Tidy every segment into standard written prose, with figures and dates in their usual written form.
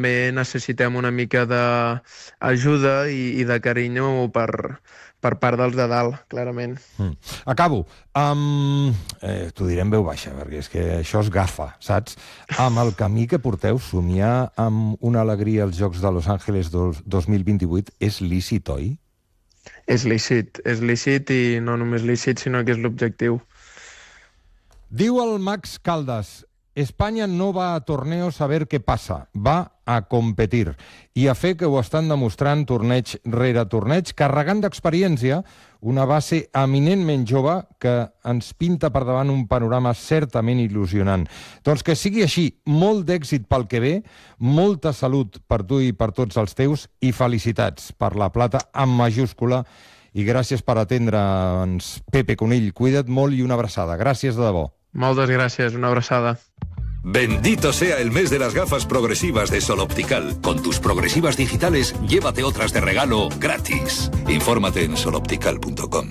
també necessitem una mica d'ajuda i de carinyo per part dels de dalt, clarament. Acabo. T'ho diré en veu baixa, perquè és que això es gafa, saps? Amb el camí que porteu, somiar amb una alegria als Jocs de Los Angeles 2028 és lícit, oi? És lícit i no només lícit, sinó que és l'objectiu. Diu el Max Caldas: Espanya no va a torneos a ver qué pasa, va a competir. I a fer que ho estan demostrant torneig rere torneig, carregant d'experiència una base eminentment jove que ens pinta per davant un panorama certament il·lusionant. Doncs que sigui així, molt d'èxit pel que ve, molta salut per tu i per tots els teus, i felicitats per la plata amb majúscula, i gràcies per atendre'ns, Pepe Conill. Cuida't molt i una abraçada. Gràcies de debò. Moltes gràcies, una abraçada. Bendito sea el mes de las gafas progresivas de Sol Optical. Con tus progresivas digitales, llévate otras de regalo gratis. Infórmate en soloptical.com.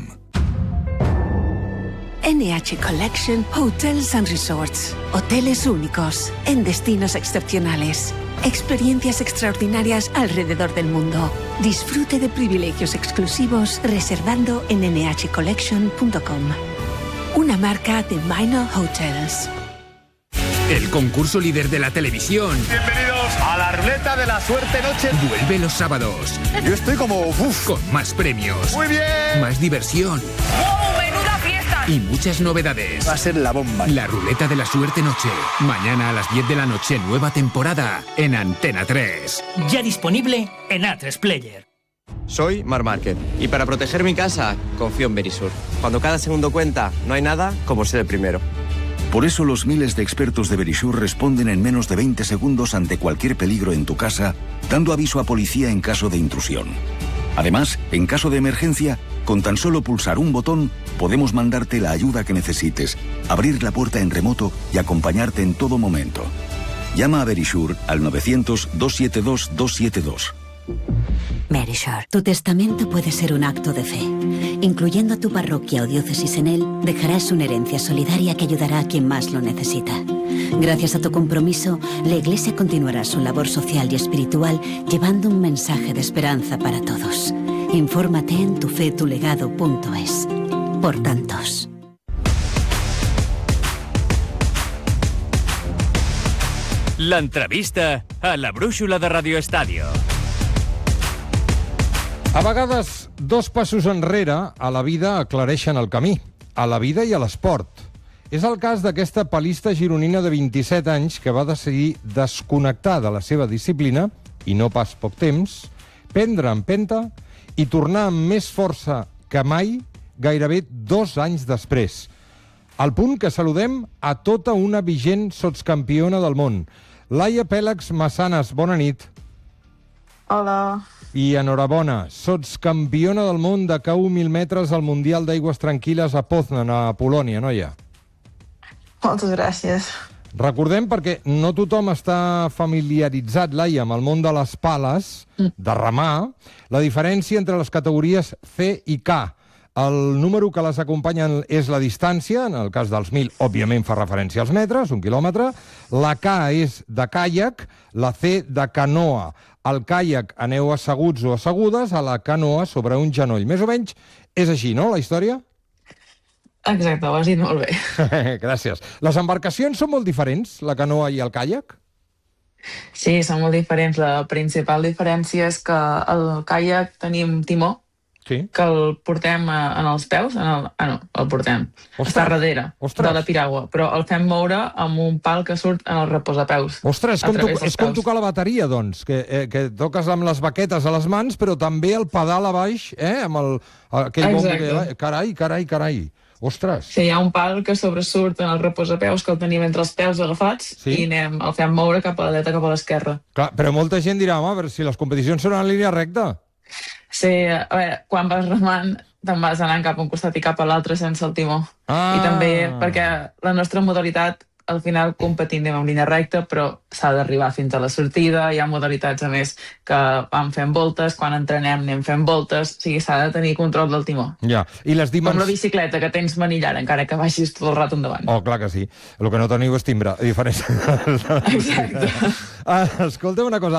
NH Collection Hotels and Resorts. Hoteles únicos, en destinos excepcionales. Experiencias extraordinarias alrededor del mundo. Disfrute de privilegios exclusivos reservando en nhcollection.com. Una marca de Minor Hotels. El concurso líder de la televisión. Bienvenidos a la ruleta de la suerte noche. Vuelve los sábados. Yo estoy como... Con más premios. Muy bien. Más diversión. ¡Wow! ¡Menuda fiesta! Y muchas novedades. Va a ser la bomba. La ruleta de la suerte noche. Mañana a las 10 de la noche, nueva temporada en Antena 3. Ya disponible en A3 Player. Soy Marc Márquez y para proteger mi casa confío en Verisur. Cuando cada segundo cuenta, no hay nada como ser el primero. Por eso los miles de expertos de Verisur responden en menos de 20 segundos ante cualquier peligro en tu casa, dando aviso a policía en caso de intrusión. Además, en caso de emergencia, con tan solo pulsar un botón, podemos mandarte la ayuda que necesites, abrir la puerta en remoto y acompañarte en todo momento. Llama a Verisur al 900-272-272. Verisur. Tu testamento puede ser un acto de fe. Incluyendo a tu parroquia o diócesis en él, dejarás una herencia solidaria que ayudará a quien más lo necesita. Gracias a tu compromiso, la Iglesia continuará su labor social y espiritual, llevando un mensaje de esperanza para todos. Infórmate en tufetulegado.es. Por tantos. L'entrevista a la brúixola de Radio Estadio. A vegades, dos passos enrere a la vida aclareixen el camí, a la vida i a l'esport. És el cas d'aquesta palista gironina de 27 anys que va decidir desconnectar de la seva disciplina, i no pas poc temps, prendre empenta i tornar amb més força que mai, gairebé 2 anys després. Al punt que saludem a tota una vigent sotscampiona del món. Laia Pèlex Massanes, bona nit. Hola. I enhorabona, sotscampiona del món de cau 1.000 metres al Mundial d'Aigües Tranquil·les a Poznan, a Polònia, noia. Moltes gràcies. Recordem, perquè no tothom està familiaritzat, Laia, amb el món de les pales, de remar, la diferència entre les categories C i K. El número que les acompanya és la distància, en el cas dels 1.000, òbviament fa referència als metres, 1 quilòmetre. La K és de caiac, la C de canoa. Al caiac aneu asseguts o assegudes, a la canoa sobre un genoll. Més o menys és així, no, la història? Exacte, ho has dit molt bé. Gràcies. Les embarcacions són molt diferents, la canoa i el caiac? Sí, són molt diferents. La principal diferència és que al caiac tenim timó, sí, que el portem en els peus, no, el portem. Ostres, està darrere ostres, de la piragua, però el fem moure amb un pal que surt en el reposapeus. Ostres, és com tocar la bateria, doncs, que toques amb les baquetes a les mans, però també el pedal a baix, amb aquell bombo que... Carai. Ostres. Sí, hi ha un pal que sobresurt en el reposapeus, que el tenim entre els peus agafats, sí, i el fem moure cap a la dreta, cap a l'esquerra. Clar, però molta gent dirà, home, però si les competicions són en línia recta. Sí, a veure, quan vas remant te'n vas anant cap a un costat i cap a l'altre sense el timó. I també perquè la nostra modalitat, al final competim en línia recta, però s'ha d'arribar fins a la sortida. Hi ha modalitats, a més, que vam fent voltes, quan entrenem anem fent voltes, o sigui, s'ha de tenir control del timó. Ja. I les Com la bicicleta, que tens manillar, encara que vagis tot el rato endavant. Oh, clar que sí. El que no teniu és timbre, a diferència. Exacte. Escolta'm una cosa,